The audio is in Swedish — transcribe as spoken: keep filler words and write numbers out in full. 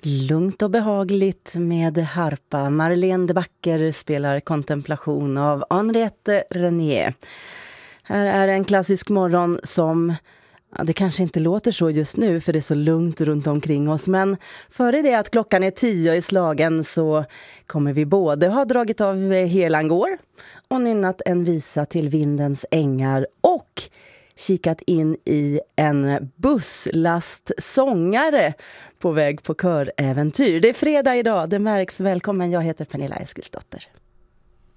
Lugnt och behagligt med harpa. Marlene de Backer spelar Kontemplation av Henriette Renier. Här är en klassisk morgon som, ja, det kanske inte låter så just nu för det är så lugnt runt omkring oss. Men före det att klockan är tio i slagen så kommer vi både ha dragit av Helangård och nynnat en visa till Vindens ängar och kikat in i en busslast sångare på väg på köräventyr. Det är fredag idag, det märks. Välkommen, jag heter Pernilla Eskilsdotter.